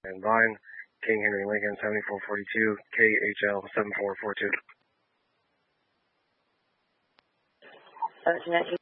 And line, King Henry Lincoln 7442, KHL 7442.